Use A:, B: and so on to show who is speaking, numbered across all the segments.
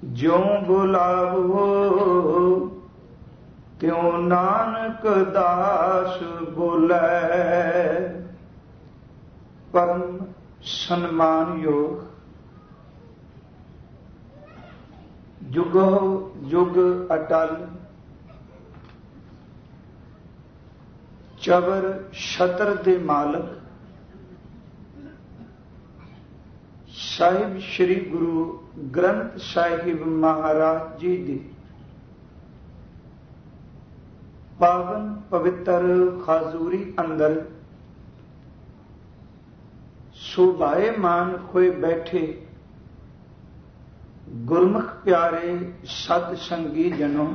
A: ज्यों बुलावो त्यों नानक दास बोलै। परम सन्मान योग जुगो जुग अटल चवर छतर दे मालक साहिब श्री गुरु ग्रंथ साहिब महाराज जी दी पावन पवित्र खाजूरी अंदर शोभाएमान होए बैठे गुरमुख प्यारे सत संगी जनों,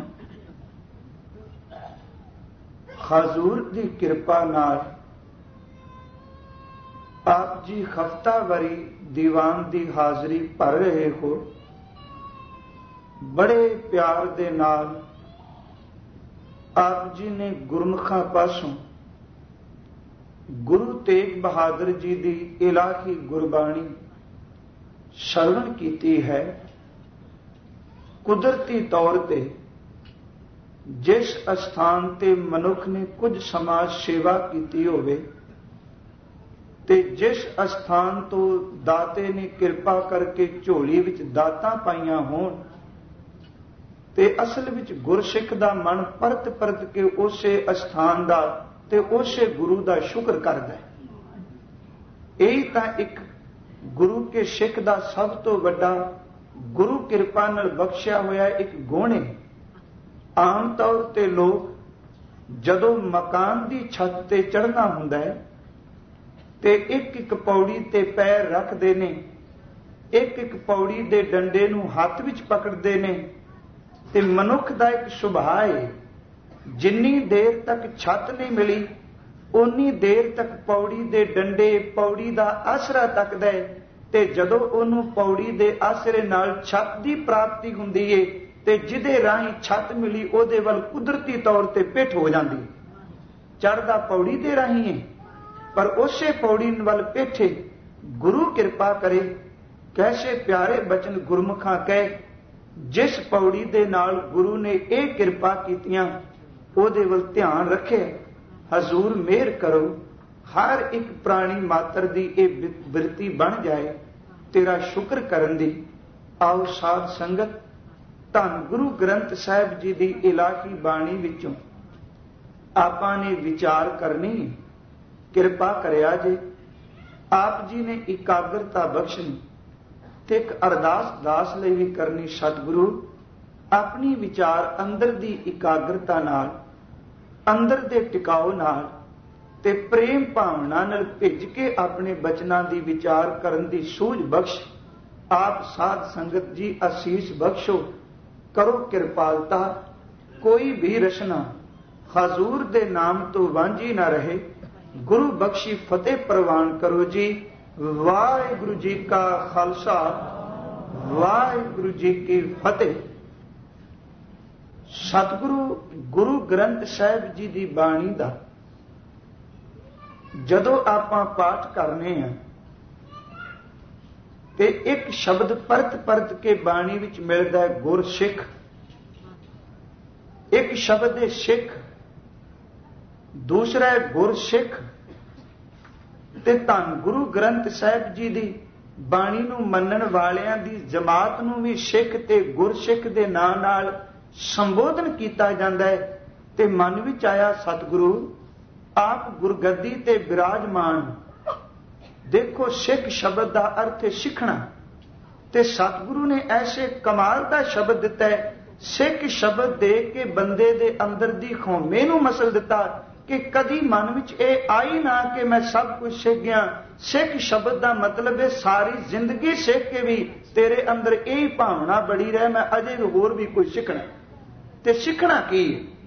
A: हजूर की कृपा नाल आप जी हफ्तावारी दीवान की हाजरी भर रहे हो। बड़े प्यार दे नाल आप जी ने गुरमुखां पासों गुरु तेग बहादुर जी की इलाही गुरबाणी श्रवण कीती है। कुदरती तौर पे जिस अस्थान ते मनुख ने कुछ समाज सेवा की होवे ते जिस अस्थान तो दाते ने कृपा करके झोली विच दातां पाईयां होण ते असल विच गुरसिख दा मन परत परत के उसे अस्थान दा ते उसे गुरु दा शुक्र करदा है। यही तां एक गुरु के सिख दा सब तो वड्डा गुरु कृपा नाल बख्शिया होया एक गुण है। आम तौर ते लोग जदों मकान दी छत ते चढ़ना हुंदा है ते एक एक पौड़ी ते पैर रखते ने, एक एक पौड़ी दे डंडे नूं हत्थ विच पकड़ते ने ते मनुख दा एक सुभाअ है जिन्नी देर तक छत नहीं मिली उन्नी देर तक पौड़ी दे डंडे पौड़ी दा आसरा तकदा है ते जदों उहनूं पौड़ी दे आसरे नाल छत दी प्राप्ति हुंदी है ते जिहदे राहीं छत मिली उहदे वल कुदरती तौर ते पिठ हो जांदी। चढ़दा पौड़ी दे राहीं है पर उसे पौड़ी वल पिठ है। गुरु कृपा करे कैसे प्यारे बचन गुरमुखां कहे जिस पौड़ी दे नाल गुरु ने यह कृपा कीतियां उहदे वल ध्यान रखे। हजूर मेहर करो हर एक प्राणी मात्र दी यह बिरती बन जाए तेरा शुक्र करन दी। आओ साध संगत धन गुरु ग्रंथ साहिब जी दी इलाही बाणी विचों आपां ने विचार करनी। कृपा करिया जे आप जी ने एकाग्रता बख्शनी ते एक अरदास दास लई भी करनी। सतगुरु अपनी विचार अंदर दी एकाग्रता नाल अंदर दे टिकाओ नाल ते प्रेम भावना नाल भिज के अपने बचनां दी विचार करन दी सूझ बख्श। आप साध संगत जी आसीस बख्शो करो कृपालता। कोई भी रचना हजूर दे नाम तो वांझी ना रहे। गुरु बख्शी फतेह प्रवान करो जी। वाहिगुरु जी का खालसा वाहिगुरु जी की फतेह। सतगुरु गुरु ग्रंथ साहिब जी की बाणी का जदों आपां पाठ करने हैं ते एक शब्द परत परत के बाणी विच मिलदा है गुर सिख। एक शब्द है सिख, दूसरा है गुर सिख ते धन गुरु ग्रंथ साहिब जी की बाणी नूं मनण वालियां दी जमात नूं भी सिख ते गुरसिख दे नां नाल संबोधन किया जाता है। ते मन विच आया सतगुरु आप गुरगद्दी ते विराजमान। देखो सिख शब्द का अर्थ है सिखना ते सतगुरु ने ऐसे कमाल का शब्द दिता है। सिख शब्द दे के बंदे दे अंदर दी खौमे नूं मसल दिता कि कदी मन विच ये आई ना कि मैं सब कुछ सीख गया। सिख शब्द का मतलब है सारी जिंदगी सीख के भी तेरे अंदर यही भावना बड़ी रहे मैं अजे होर भी कुछ सीखना। ते सीखना की है